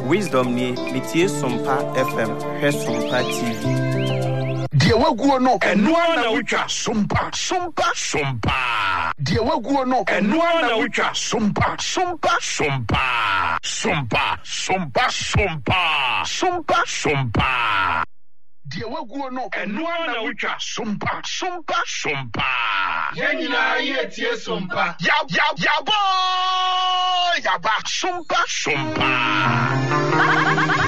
Wisdom ni metie Sompa FM, hwe Sompa TV. Die waguo no enoa na wutwa Sompa. Die waguo no enoa na wutwa Sompa. Die waguo no enoa na wutwa Sompa. Yenina yetie Sompa. Ya boy, ya ba Sompa.